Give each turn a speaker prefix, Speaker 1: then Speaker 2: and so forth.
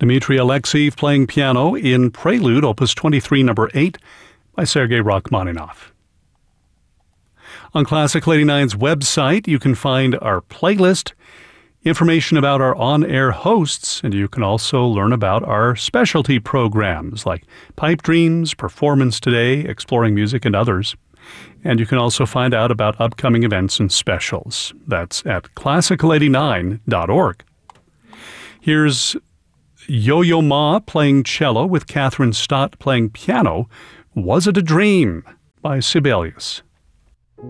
Speaker 1: Dmitry Alexeyev playing piano in Prelude, Opus 23, number 8, by Sergei Rachmaninoff. On Classical 89's website, you can find our playlist, information about our on-air hosts, and you can also learn about our specialty programs like Pipe Dreams, Performance Today, Exploring Music, and others. And you can also find out about upcoming events and specials. That's at classical89.org. Here's Yo-Yo Ma playing cello with Catherine Stott playing piano, Was It a Dream by Sibelius.